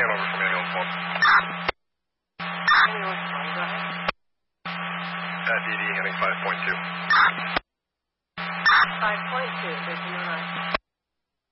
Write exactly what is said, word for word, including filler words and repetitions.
taking over from ambulance one. Ambulance one, go ahead. Uh, D D heading five point two. five point two.